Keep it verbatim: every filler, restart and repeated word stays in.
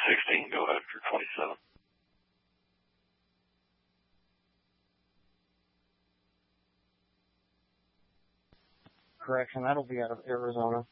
sixteen, go ahead for twenty-seven. Correction, that'll be out of Arizona.